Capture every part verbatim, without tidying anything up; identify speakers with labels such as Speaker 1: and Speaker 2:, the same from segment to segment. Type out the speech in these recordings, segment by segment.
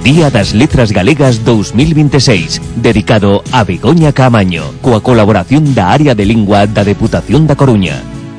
Speaker 1: Día das Letras Galegas dos mil veintiséis, dedicado a Begoña Caamaño, coa colaboración da Área de Lingua da Deputación da Coruña.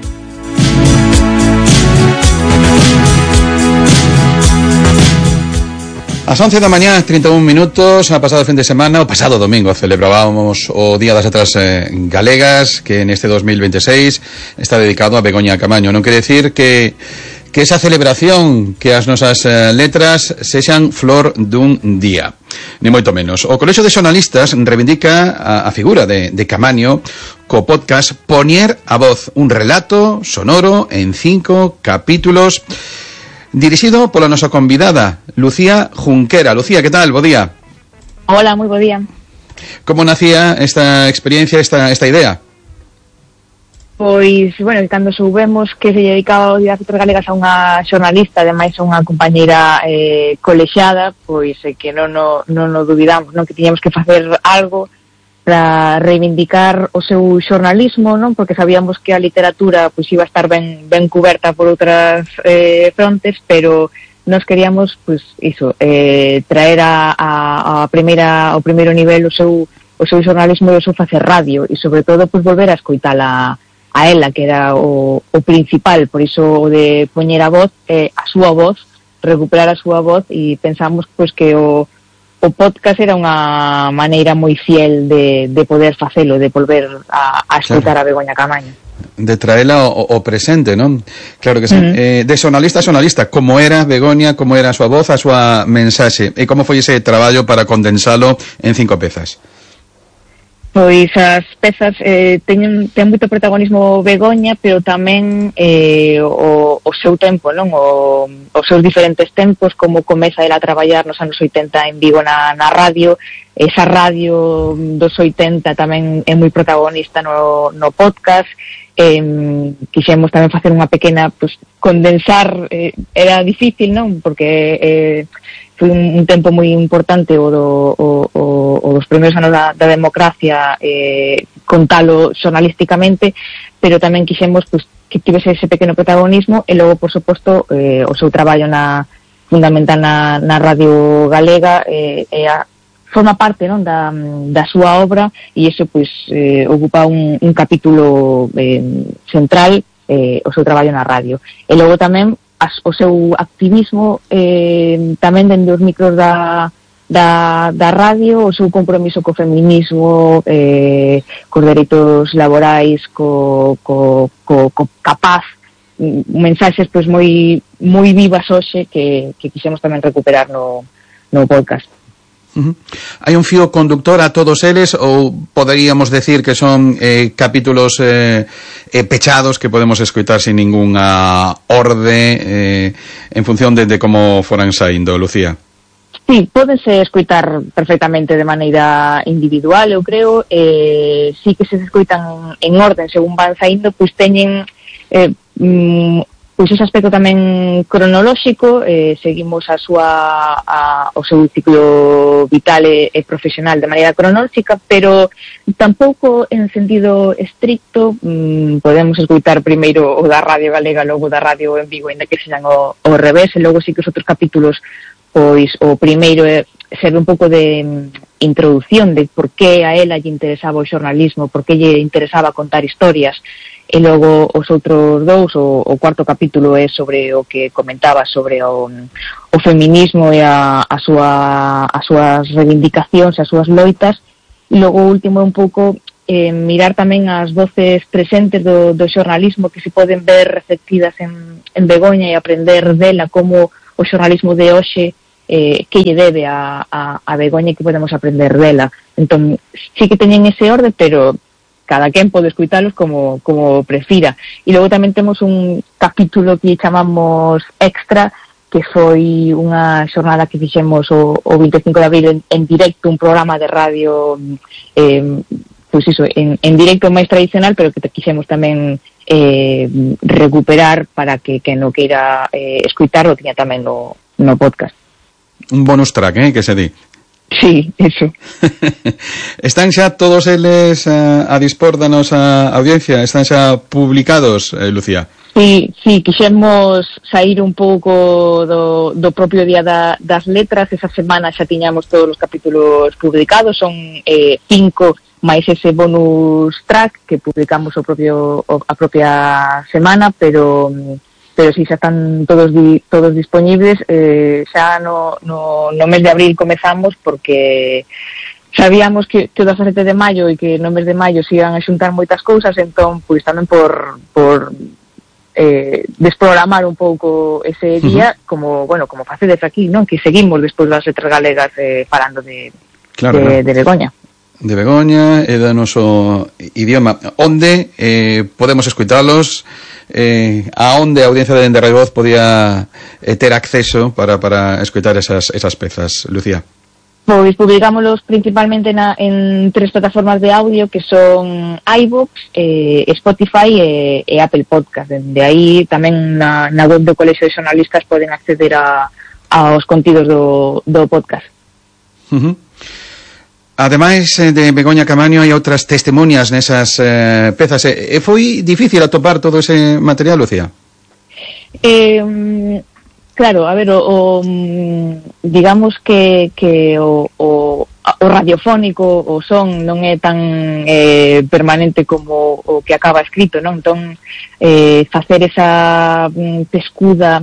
Speaker 2: As once da mañá, trinta e un minutos, a pasado fin de semana, o pasado domingo, celebrábamos o Día das Letras eh, Galegas, que neste dos mil veintiséis está dedicado a Begoña Caamaño. Non quere decir que que esa celebración, que as nosas eh, letras sexan flor dun día, ni moito menos. O Colexio de Xornalistas reivindica a, a figura de, de Caamaño co podcast Poñer a Voz, un relato sonoro en cinco capítulos, dirixido pola nosa convidada, Lucía Junquera. Lucía, que tal? Bo día.
Speaker 3: Hola, moi bo día.
Speaker 2: Como nacía esta experiencia, esta, esta idea?
Speaker 3: Pois, bueno, cando soubemos que se dedicaba o Día das Letras Galegas a unha xornalista, ademais a unha compañeira eh, colexiada, pois eh, que non no, non no dubidamos, non, que tiñamos que facer algo para reivindicar o seu xornalismo, non? Porque sabíamos que a literatura pois iba a estar ben ben cuberta por outras eh, frontes, pero nos queríamos pois iso, eh, traer a, a, a primeira ao primeiro nivel o seu o seu xornalismo e o seu facer radio, e sobre todo pois volver a escoitala a ela, que era o, o principal. Por iso o de poñer a voz, eh, a súa voz, recuperar a súa voz, e pensamos pois que o o podcast era unha maneira moi fiel de, de poder facelo, de volver a, a escutar claro. a Begoña Caamaño.
Speaker 2: De traela o, o presente, non? Claro que sí. Uh-huh. Eh, de xornalista a xornalista, como era Begoña, como era a súa voz, a súa mensaxe, e como foi ese traballo para condensalo en cinco pezas?
Speaker 3: Pois as pezas eh, teñen, ten moito protagonismo Begoña, pero tamén eh, o, o seu tempo, non? O, os seus diferentes tempos, como comeza ela a traballar nos anos oitenta en Vigo na, na radio. Esa radio dos oitenta tamén é moi protagonista no, no podcast. Eh, quixemos tamén facer unha pequena, pues, condensar, eh, era difícil, non? Porque eh, foi un, un tempo moi importante o, do, o, o, o dos primeiros anos da, da democracia, eh, contalo xornalísticamente, pero tamén quixemos pues, que tivese ese pequeno protagonismo, e logo, por suposto, eh, o seu traballo na, fundamental na, na radio galega, eh, e a, forma parte, non, da, da súa obra, e iso pois eh, ocupa un, un capítulo eh, central, eh, o seu traballo na radio. E logo tamén as, o seu activismo eh, tamén dende os micros da, da, da radio, o seu compromiso co feminismo, eh, cos dereitos laborais, co, co, co, co capaz, mensaxes pois moi moi vivas hoxe que, que quixemos tamén recuperar no, no podcast.
Speaker 2: Uh-huh. Hai un fío conductor a todos eles, ou poderíamos decir que son eh, capítulos eh, eh, pechados que podemos escoitar sin ninguna orde eh, en función de, de como foran saindo, Lucía?
Speaker 3: Sí, pódense escoitar perfectamente de maneira individual, eu creo. Eh, sí que se escoitan en orden según van saindo, pois teñen eh, mm, pois ese aspecto tamén cronolóxico, eh, seguimos a súa a, o seu ciclo vital e, e profesional de maneira cronolóxica, pero tampouco en sentido estricto. mm, podemos escoitar primeiro o da Radio Galega, logo da Radio en Vigo, ainda que sean o, o revés, e logo sí que os outros capítulos, pois o primeiro é serve un pouco de mm, introducción de por que a ela lle interesaba o xornalismo, por que lle interesaba contar historias. E logo os outros dous, o, o cuarto capítulo é sobre o que comentaba, sobre o, o feminismo e a, a súa, as súas reivindicacións, as súas loitas. E logo o último é un pouco eh, mirar tamén as voces presentes do, do xornalismo que se poden ver reflectidas en, en Begoña, e aprender dela como o xornalismo de hoxe eh, que lle debe a, a, a Begoña, e que podemos aprender dela. Entón, sí que teñen ese orde, pero cada quen pode escuitalos como, como prefira. E logo tamén temos un capítulo que chamamos extra, que foi unha xornada que fixemos o, o vinte e cinco de abril en, en directo, un programa de radio eh, pois iso, en, en directo máis tradicional, pero que te quixemos tamén eh, recuperar para que quen non queira eh, escuitarlo tiña tamén no, no podcast.
Speaker 2: Un bonus track, eh, que se di.
Speaker 3: Sí, eso.
Speaker 2: Están xa todos eles a, a dispor da nosa audiencia? Están xa publicados, eh, Lucía?
Speaker 3: Sí, sí, quixemos sair un pouco do, do propio Día da, das Letras. Esa semana xa tiñamos todos os capítulos publicados, son eh, cinco máis ese bonus track que publicamos o propio o, a propia semana, pero pero si xa están todos di, todos dispoñibles. Eh, xa no, no, no mes de abril comezamos, porque sabíamos que, que o dezasete de maio e que no mes de maio se iban a xuntar moitas cousas, entón, pois tamén por por eh, desprogramar un pouco ese día, uh-huh. como, bueno, como facedes aquí, non? Que seguimos despois das letras galegas eh, falando de,
Speaker 2: claro,
Speaker 3: de,
Speaker 2: claro.
Speaker 3: de Begoña.
Speaker 2: De Begoña e da noso idioma. Onde eh, podemos escuitalos? Eh, a onde a audiencia de Radio Voz podía eh, ter acceso para, para escutar esas, esas pezas, Lucía?
Speaker 3: Pois publicámoslos principalmente na, en tres plataformas de audio, que son iVoox, eh, Spotify e, e Apple Podcast. De aí tamén na, na web do Colexio de Xornalistas poden acceder a, aos contidos do, do podcast.
Speaker 2: Uh-huh. Ademais de Begoña Caamaño, hai outras testimonias nesas eh, pezas. E foi difícil atopar todo ese material, Lucía?
Speaker 3: Eh, claro, a ver, o, o digamos que, que o, o, o radiofónico, o son, non é tan eh, permanente como o que acaba escrito, non? Entón, eh, facer esa pescuda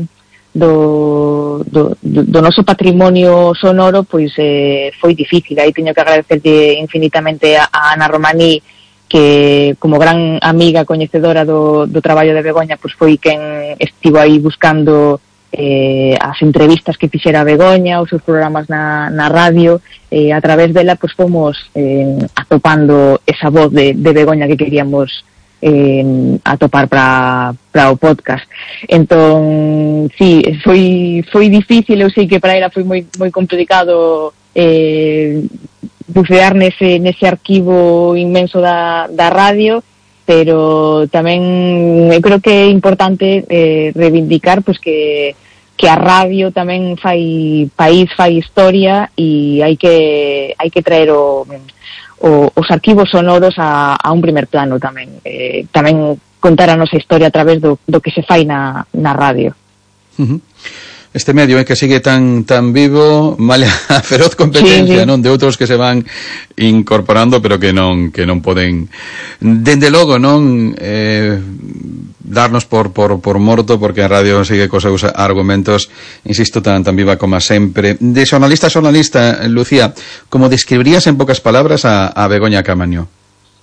Speaker 3: do, do, do noso patrimonio sonoro, pois eh, foi difícil. Aí teño que agradecerlle infinitamente a, a Ana Romaní, que como gran amiga coñecedora do, do traballo de Begoña, pois foi quen estivo aí buscando eh, as entrevistas que fixera Begoña, os seus programas na, na radio, e eh, a través dela pois fomos eh, atopando esa voz de, de Begoña que queríamos eh, atopar para para o podcast. Entón, sí, foi foi difícil, eu sei que para ela foi moi moi complicado eh, bucear nese nese arquivo inmenso da da radio, pero tamén eu creo que é importante eh, reivindicar pois que que a radio tamén fai país, fai historia, e hai que hai que traer o O, os arquivos sonoros a, a un primer plano tamén. Eh, tamén contar a nosa historia a través do, do que se fai na, na radio.
Speaker 2: Uh-huh. Este medio é eh, que sigue tan tan vivo, male a feroz competencia, sí, sí. non, de outros que se van incorporando, pero que non que non poden, dende logo, non eh, darnos por, por, por morto, porque a radio sigue cos seus argumentos, insisto, tan, tan viva como sempre. De xornalista a xornalista, Lucía, como describirías en pocas palabras a, a Begoña Caamaño?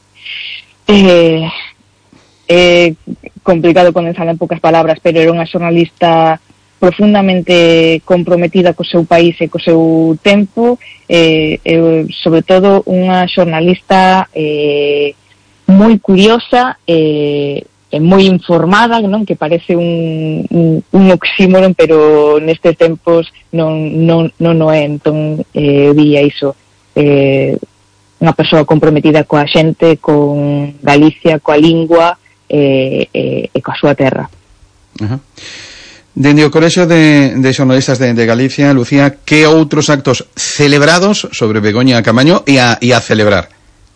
Speaker 3: Eh, eh, complicado condensar en pocas palabras, pero era unha xornalista profundamente comprometida co seu país e co seu tempo, eh, eh, sobre todo unha xornalista eh, moi curiosa e eh, é moi informada, non? Que parece un, un, un oxímoron, pero nestes tempos non, non, non o é. Entón, eh, diría iso, eh, unha persoa comprometida coa xente, con Galicia, coa lingua eh, eh, e coa súa terra.
Speaker 2: Ajá. Dende o Colexio de, de Xornalistas de, de Galicia, Lucía, que outros actos celebrados sobre Begoña Caamaño e a, e a celebrar?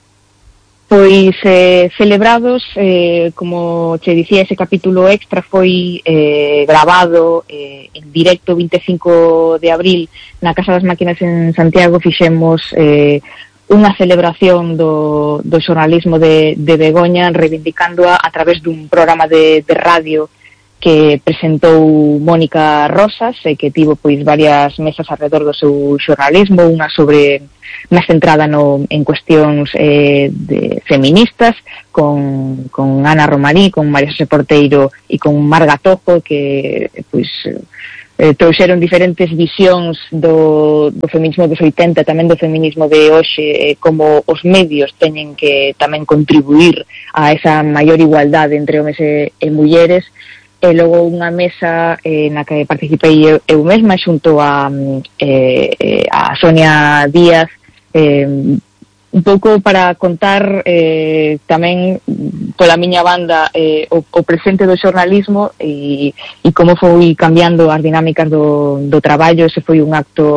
Speaker 3: Pois eh, celebrados, eh, como che dicía, ese capítulo extra foi eh, grabado eh, en directo vinte e cinco de abril na Casa das Máquinas en Santiago. Fixemos eh, unha celebración do, do xornalismo de, de Begoña, reivindicándoa a través dun programa de, de radio que presentou Mónica Rosas, e que tivo pois varias mesas alrededor do seu xornalismo, unha sobre máis centrada no, en cuestións eh, de feministas, con, con Ana Romaní, con María Xosé Porteiro e con Marga Tojo, que pois eh, trouxeron diferentes visións do, do feminismo dos oitenta, tamén do feminismo de hoxe, eh, como os medios teñen que tamén contribuir a esa maior igualdade entre homes e, e mulleres. E logo unha mesa eh, na que participei eu, eu mesma xunto a, eh, a Sonia Díaz, eh, un pouco para contar eh, tamén pola miña banda eh, o, o presente do xornalismo e, e como foi cambiando as dinámicas do, do traballo. Ese foi un acto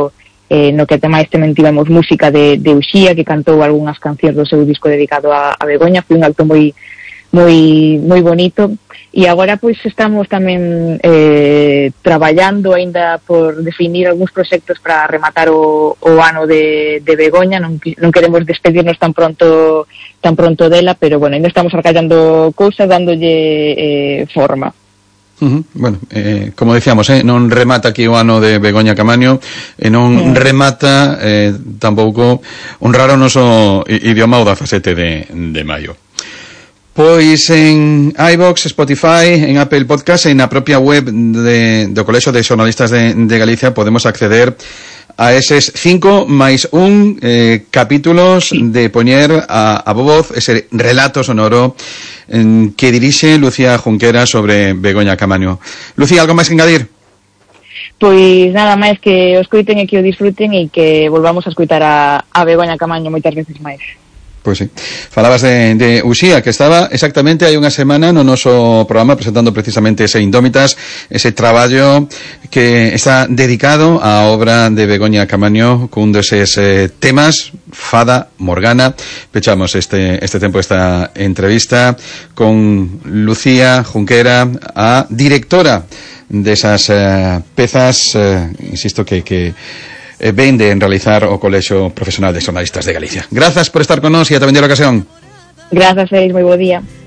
Speaker 3: eh, no que ademais tamén tivemos música de, de Uxía, que cantou algunhas cancións do seu disco dedicado a, a Begoña. Foi un acto moi moi moi bonito, e agora pois estamos tamén eh, traballando aínda por definir algúns proxectos para rematar o, o ano de, de Begoña. Non, non queremos despedirnos tan pronto tan pronto dela, pero bueno, aínda estamos arcallando cousas, dándolle eh, forma.
Speaker 2: Uh-huh. Bueno, eh, como decíamos, eh, non remata aquí o ano de Begoña Camaño, e non mm. remata eh, tampouco honrar o noso idioma o dezasete de, de maio. Pois en iVox, Spotify, en Apple Podcast e na propia web de, do Colexio de Xornalistas de, de Galicia podemos acceder a eses cinco máis un eh, capítulos de poñer a, a voz ese relato sonoro en, que dirixe Lucía Junquera sobre Begoña Camaño. Lucía, algo máis que engadir?
Speaker 3: Pois nada máis que o escoiten e que o disfruten, e que volvamos a escoitar a, a Begoña Camaño moitas veces máis.
Speaker 2: Pois sí. Falabas de, de Uxía, que estaba exactamente hai unha semana no noso programa presentando precisamente ese Indómitas, ese traballo que está dedicado á obra de Begoña Camaño, cun deses eh, temas, Fada Morgana. Pechamos este, este tempo, esta entrevista con Lucía Junquera, a directora desas eh, pezas, eh, insisto que... que Eh, ven de realizar o Colexio Profesional de Xornalistas de Galicia. Grazas por estar con nós e ata vender a ocasión.
Speaker 3: Grazas, Félix, moi bo día.